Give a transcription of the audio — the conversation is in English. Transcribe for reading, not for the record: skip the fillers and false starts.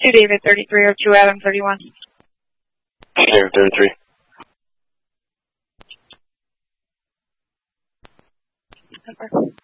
2 David 33 or 2 Adam 31. David 33. Okay.